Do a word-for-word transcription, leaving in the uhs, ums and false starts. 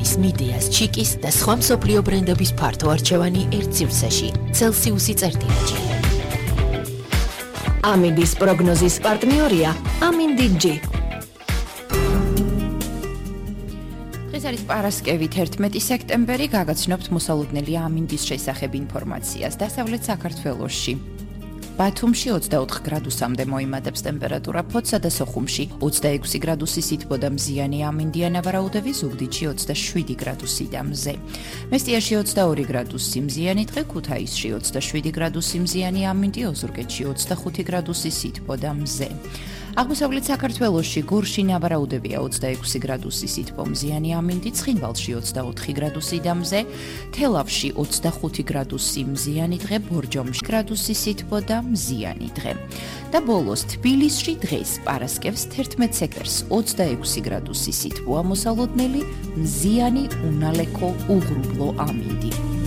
ჭამს მიდეას, ჩიკის და სხვა მსოფლიო ბრენდების ფართო არჩევანი ერთ სივრცეში. Celsius-ი წერტილაჯი. ამინდის პროგნოზის პარტნიორია ამინდი-ჯი. დღეს არის პარასკევი თერთმეტი სექტემბერი, გაგაცნობთ მოსალოდნელი ამინდის შესახებ ინფორმაციას. დასავლეთ საქართველოში ბათუმში ოცდაოთხ გრადუსამდე მოიმატებს ტემპერატურა, ფოთსა და სოხუმში ოცდაექვსი გრადუსი სითბო და მზიანი ამინდია, ნავარაუდები ზუგდიდში ოცდაშვიდი გრადუსი და მზე. მესტიაში ოცდაორი გრადუსი მზიანი დღე, ქუთაისში ოცდაშვიდი გრადუსი მზიანი ამინდი, ოზურგეთში ოცდახუთი გრადუსი სითბო და მზე. აღმოსავლეთ საქართველოში გორში ნავარაუდებია ოცდაექვსი გრადუსი სითბო მზიანი ამინდი, ცხინვალში ოცდაოთხი გრადუსი და მზე, თელავში ოცდახუთი გრადუსი მზიანი დღე, ბორჯომში გრადუსი სითბო და მზიანი დღე. და ბოლოს თბილისში დღეს პარასკევს თერთმეტ სექტემბერს ოცდაექვსი გრადუსი სითბოა მოსალოდნელი, მზიანი უნალექო უღრუბლო ამინდი.